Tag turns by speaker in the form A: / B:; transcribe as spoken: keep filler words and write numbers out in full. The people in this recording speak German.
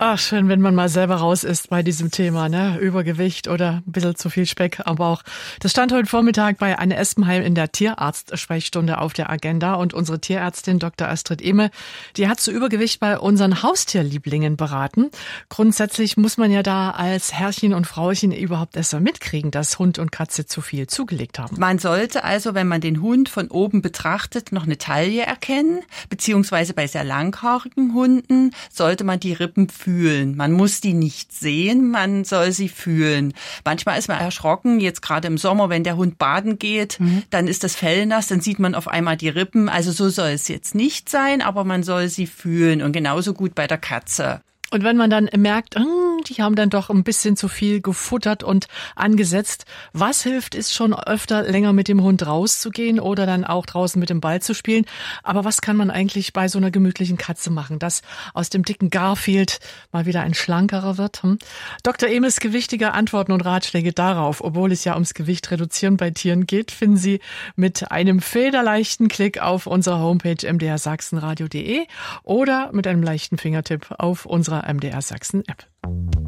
A: Ach, schön, wenn man mal selber raus ist bei diesem Thema, ne? Übergewicht oder ein bisschen zu viel Speck am Bauch. Das stand heute Vormittag bei Anne Espenheim in der Tierarzt-Sprechstunde auf der Agenda. Und unsere Tierärztin Doktor Astrid Ehme, die hat zu Übergewicht bei unseren Haustierlieblingen beraten. Grundsätzlich muss man ja da als Herrchen und Frauchen überhaupt erst mal mitkriegen, dass Hund und Katze zu viel zugelegt haben.
B: Man sollte also, wenn man den Hund von oben betrachtet, noch eine Taille erkennen, beziehungsweise bei sehr langhaarigen Hunden sollte man die Rippen fühlen. Man muss die nicht sehen, man soll sie fühlen. Manchmal ist man erschrocken, jetzt gerade im Sommer, wenn der Hund baden geht, mhm. dann ist das Fell nass, dann sieht man auf einmal die Rippen. Also so soll es jetzt nicht sein, aber man soll sie fühlen und genauso gut bei der Katze.
A: Und wenn man dann merkt, die haben dann doch ein bisschen zu viel gefuttert und angesetzt, was hilft, ist schon öfter länger mit dem Hund rauszugehen oder dann auch draußen mit dem Ball zu spielen. Aber was kann man eigentlich bei so einer gemütlichen Katze machen, dass aus dem dicken Garfield mal wieder ein schlankerer wird? Hm? Doktor Ehmes gewichtige Antworten und Ratschläge darauf, obwohl es ja ums Gewicht reduzieren bei Tieren geht, finden Sie mit einem federleichten Klick auf unserer Homepage m d r sachsen radio punkt d e oder mit einem leichten Fingertipp auf unserer M D R Sachsen App.